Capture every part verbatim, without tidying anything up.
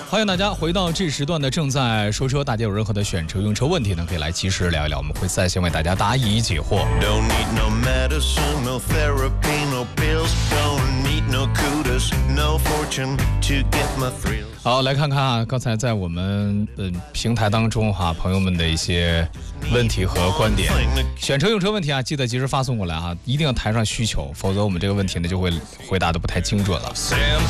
欢迎大家回到这时段的正在说车，大家有任何的选车用车问题呢，可以来及时聊一聊，我们会在线为大家答疑解惑。好，来看看啊，刚才在我们嗯平台当中哈、啊，朋友们的一些问题和观点，选车用车问题啊，记得及时发送过来啊，一定要抬上需求，否则我们这个问题呢就会回答的不太精准了。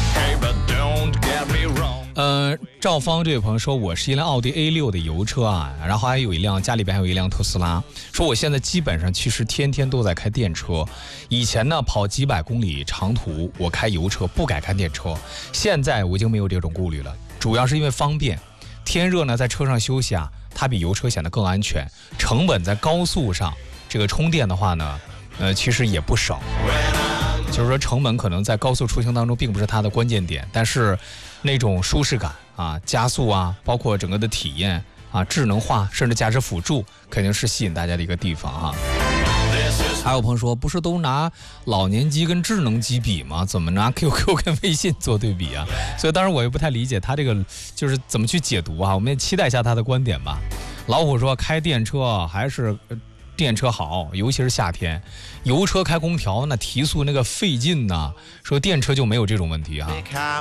呃，赵芳这位朋友说，我是一辆奥迪 A 六 的油车啊，然后还有一辆家里边还有一辆特斯拉，说我现在基本上其实天天都在开电车，以前呢跑几百公里长途我开油车不改开电车，现在我已经没有这种顾虑了，主要是因为方便，天热呢在车上休息啊，它比油车显得更安全，成本在高速上这个充电的话呢，呃其实也不省，就是说成本可能在高速出行当中并不是它的关键点，但是那种舒适感啊、加速啊，包括整个的体验啊、智能化，甚至驾驶辅助，肯定是吸引大家的一个地方啊。还有朋友说，不是都拿老年机跟智能机比吗？怎么拿 Q Q 跟微信做对比啊？所以当然我也不太理解他这个就是怎么去解读啊。我们也期待一下他的观点吧。老虎说，开电车还是电车好，尤其是夏天，油车开空调那提速那个费劲呐、啊。说电车就没有这种问题哈、啊。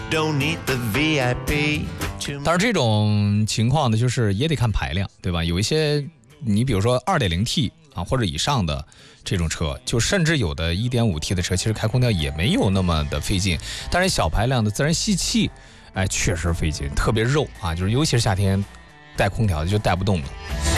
但是这种情况呢，就是也得看排量，对吧？有一些你比如说 二点零 T 啊或者以上的这种车，就甚至有的 一点五 T 的车，其实开空调也没有那么的费劲。但是小排量的自然吸气，哎，确实费劲，特别肉啊，就是尤其是夏天带空调就带不动了。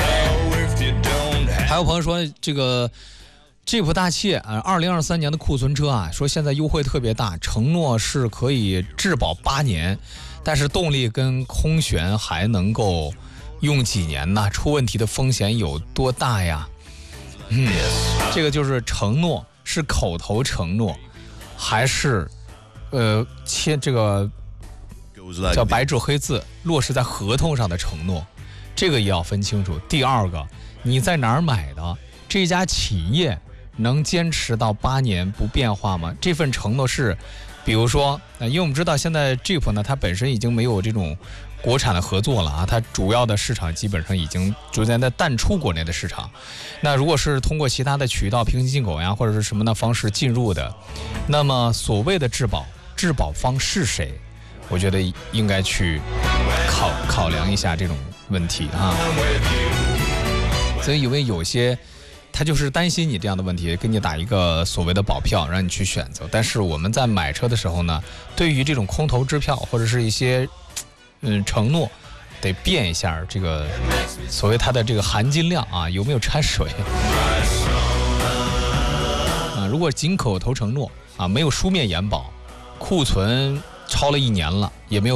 还有朋友说，这个吉普大切啊，二零二三年的库存车啊，说现在优惠特别大，承诺是可以质保八年，但是动力跟空悬还能够用几年呢？出问题的风险有多大呀？嗯，这个就是承诺，是口头承诺，还是呃签这个叫白纸黑字落实在合同上的承诺？这个也要分清楚。第二个，你在哪儿买的？这家企业能坚持到八年不变化吗？这份承诺是，比如说，因为我们知道现在 Jeep 呢，它本身已经没有这种国产的合作了啊，它主要的市场基本上已经逐渐在淡出国内的市场。那如果是通过其他的渠道平行进口呀，或者是什么的方式进入的，那么所谓的质保，质保方是谁？我觉得应该去考考量一下这种问题啊。所以因为有些他就是担心你这样的问题，给你打一个所谓的保票让你去选择，但是我们在买车的时候呢，对于这种空头支票或者是一些嗯承诺，得变一下这个所谓它的这个含金量啊，有没有掺水啊？如果仅口头承诺啊，没有书面延保，库存超了一年了也没有